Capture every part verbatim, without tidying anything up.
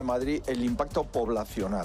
En Madrid el impacto poblacional,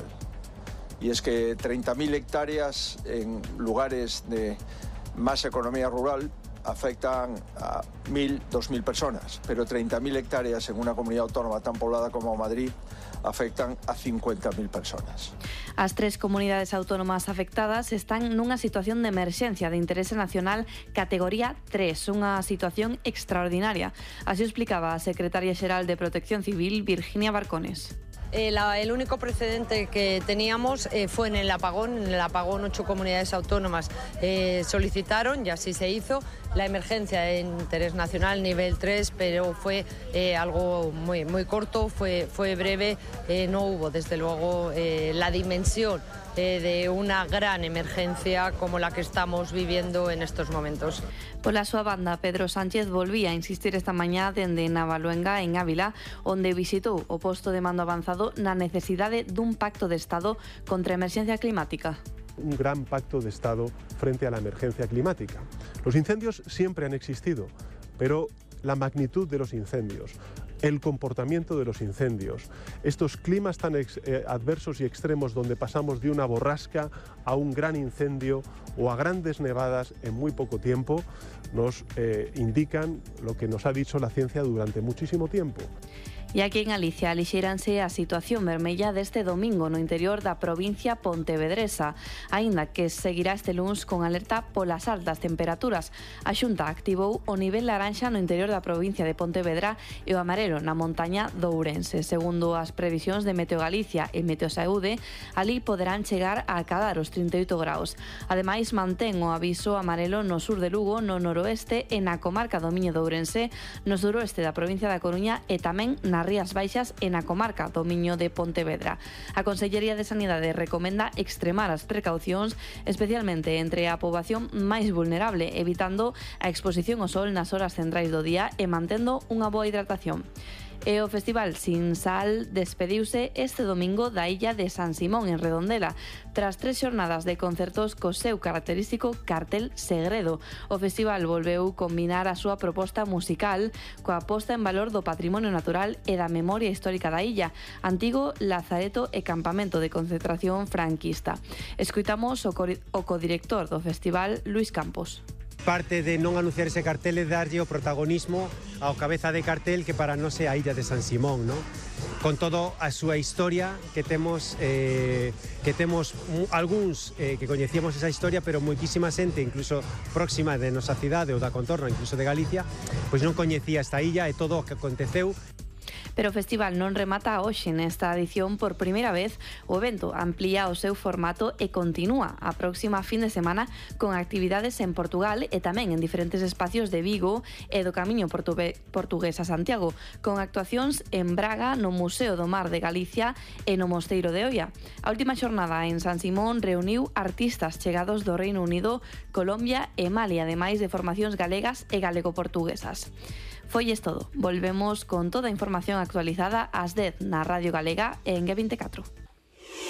y es que treinta mil hectáreas en lugares de más economía rural afectan a mil, dos mil personas, pero treinta mil hectáreas en una comunidad autónoma tan poblada como Madrid afectan a cincuenta mil personas. As tres comunidades autónomas afectadas están nunha situación de emerxencia de interese nacional categoría tres, unha situación extraordinaria. Así o explicaba a secretaria xeral de Protección Civil, Virginia Barcones. Eh, la, el único precedente que teníamos eh, fue en el apagón. En el apagón ocho comunidades autónomas eh, solicitaron, y así se hizo, la emergencia de interés nacional nivel tres, pero fue eh, algo muy, muy corto, fue, fue breve, eh, no hubo desde luego eh, la dimensión eh, de una gran emergencia como la que estamos viviendo en estos momentos. Pola súa banda, Pedro Sánchez volvía a insistir esta mañá dende Navaluenga, en Ávila, onde visitou o posto de mando avanzado na necesidade dun pacto de Estado contra a emerxencia climática. Un gran pacto de Estado frente a la emergencia climática. Los incendios siempre han existido, pero la magnitud de los incendios, el comportamiento de los incendios, estos climas tan ex, eh, adversos y extremos donde pasamos de una borrasca a un gran incendio o a grandes nevadas en muy poco tiempo, nos eh, indican lo que nos ha dicho la ciencia durante muchísimo tiempo. E aquí en Galicia alixéranse a situación vermella deste domingo no interior da provincia pontevedresa, aínda que seguirá este luns con alerta polas altas temperaturas. A Xunta activou o nivel laranxa no interior da provincia de Pontevedra e o amarelo na montaña do Ourense. Segundo as previsións de Meteo Galicia e Meteo Saúde, ali poderán chegar a acadar os trinta e oito graus. Ademais, mantén o aviso amarelo no sur de Lugo, no noroeste e na comarca do Miño de Ourense, no suroeste da provincia da Coruña e tamén na Rías Baixas e na comarca do Miño de Pontevedra. A Consellería de Sanidade recomenda extremar as precaucións, especialmente entre a poboación máis vulnerable, evitando a exposición ao sol nas horas centrais do día e mantendo unha boa hidratación. E o Festival Sin Sal despediuse este domingo da illa de San Simón, en Redondela, tras tres xornadas de concertos co seu característico cartel Segredo. O festival volveu combinar a súa proposta musical coa posta en valor do patrimonio natural e da memoria histórica da illa, antigo lazareto e campamento de concentración franquista. Escoitamos o, co o codirector do festival, Luis Campos. Parte de non anunciar ese cartel é darlle o protagonismo ao cabeza de cartel que para nós é a illa de San Simón, ¿no? Con todo a súa historia que temos eh, que temos algúns eh, que coñecíamos esa historia, pero moitísima xente, incluso próxima de nosa cidade ou da contorna, incluso de Galicia, pois non coñecía esta illa e todo o que aconteceu. Pero o festival non remata hoxe nesta edición. Por primeira vez, o evento amplía o seu formato e continúa a próxima fin de semana con actividades en Portugal e tamén en diferentes espacios de Vigo e do Camiño Portugués a Santiago, con actuacións en Braga, no Museo do Mar de Galicia e no Mosteiro de Oia. A última xornada en San Simón reuniu artistas chegados do Reino Unido, Colombia e Mali, ademais de formacións galegas e galego-portuguesas. Foi es todo. Volvemos con toda a información actualizada ás dez na Radio Galega e en G veinticuatro.